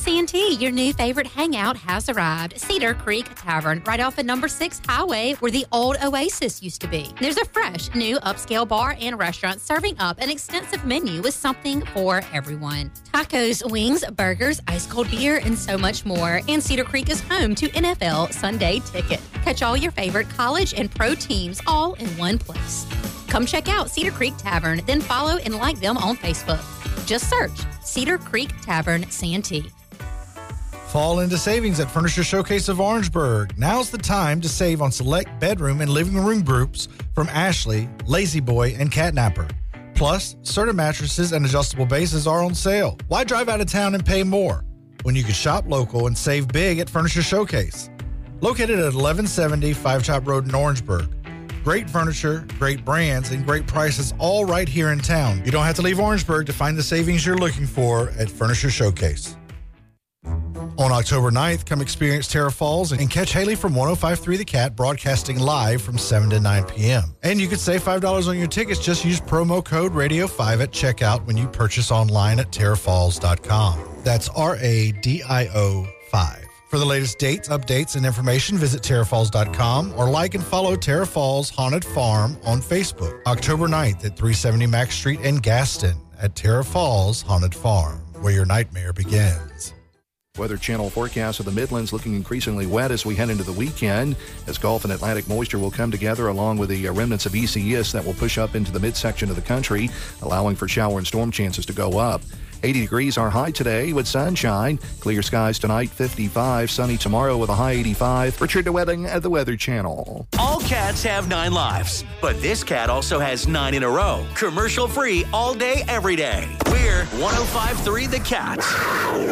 Santee, your new favorite hangout has arrived. Cedar Creek Tavern, right off of number 6 Highway, where the old Oasis used to be. There's a fresh, new upscale bar and restaurant serving up an extensive menu with something for everyone. Tacos, wings, burgers, ice cold beer, and so much more. And Cedar Creek is home to NFL Sunday Ticket. Catch all your favorite college and pro teams all in one place. Come check out Cedar Creek Tavern, then follow and like them on Facebook. Just search Cedar Creek Tavern, Santee. Fall into savings at Furniture Showcase of Orangeburg. Now's the time to save on select bedroom and living room groups from Ashley, Lazy Boy, and Catnapper. Plus, certain mattresses and adjustable bases are on sale. Why drive out of town and pay more when you can shop local and save big at Furniture Showcase? Located at 1170 Five Top Road in Orangeburg. Great furniture, great brands, and great prices all right here in town. You don't have to leave Orangeburg to find the savings you're looking for at Furniture Showcase. On October 9th, come experience Terra Falls and catch Haley from 105.3 The Cat broadcasting live from 7 to 9 p.m. And you can save $5 on your tickets. Just use promo code Radio5 at checkout when you purchase online at terrafalls.com. That's RADIO 5. For the latest dates, updates, and information, visit terrafalls.com or like and follow Terra Falls Haunted Farm on Facebook. October 9th at 370 Mack Street in Gaston at Terra Falls Haunted Farm, where your nightmare begins. Weather Channel forecast of the Midlands looking increasingly wet as we head into the weekend, as Gulf and Atlantic moisture will come together along with the remnants of ECS that will push up into the midsection of the country, allowing for shower and storm chances to go up. 80 degrees our high today with sunshine. Clear skies tonight, 55. Sunny tomorrow with a high 85. Richard DeWetting at the Weather Channel. All cats have 9 lives, but this cat also has 9 in a row. Commercial free all day, every day. We're 105.3 The Cat.